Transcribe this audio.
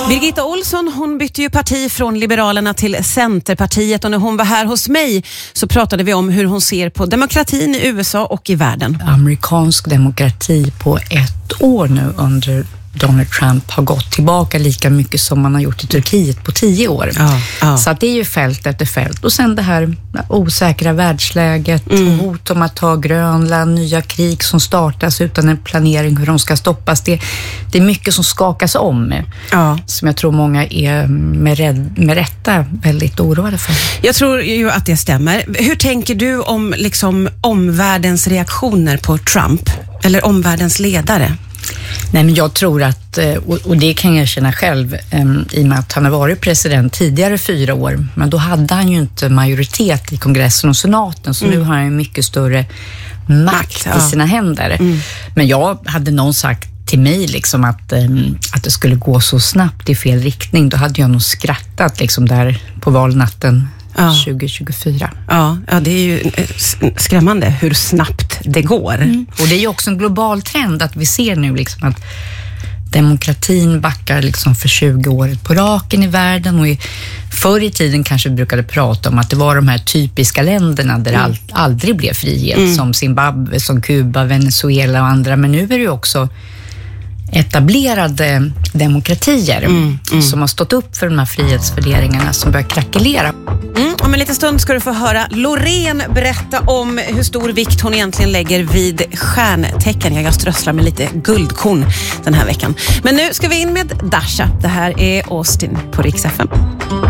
Birgitta Olsson, hon bytte ju parti från Liberalerna till Centerpartiet, och när hon var här hos mig så pratade vi om hur hon ser på demokratin i USA och i världen. Amerikansk demokrati på ett år nu under Donald Trump har gått tillbaka lika mycket som man har gjort i Turkiet på 10 år. Så att det är ju fält efter fält. Och sen det här osäkra världsläget, hot om att ta Grönland, nya krig som startas utan en planering hur de ska stoppas. Det är mycket som skakas om, som jag tror många är med rätta väldigt oroade för. Jag tror ju att det stämmer. Hur tänker du om liksom omvärldens reaktioner på Trump? Eller omvärldens ledare? Nej, men jag tror att, och det kan jag känna själv i och med att han har varit president tidigare 4 år, men då hade han ju inte majoritet i kongressen och senaten, så nu har han ju mycket större makt i sina händer. Men jag hade någon sagt till mig liksom att det skulle gå så snabbt i fel riktning, då hade jag nog skrattat liksom där på valnatten 2024. Ja, det är ju skrämmande hur snabbt det går. Och det är ju också en global trend att vi ser nu liksom att demokratin backar liksom för 20 år på raken i världen, och förr i tiden kanske vi brukade prata om att det var de här typiska länderna där det aldrig blev frihet, som Zimbabwe, som Kuba, Venezuela och andra, men nu är det ju också etablerade demokratier som har stått upp för de här frihetsvärderingarna som börjar krackelera. Om en liten stund ska du få höra Loreen berätta om hur stor vikt hon egentligen lägger vid stjärntecken. Jag strösslar med lite guldkorn den här veckan. Men nu ska vi in med Dasha. Det här är Austin på Rix FM.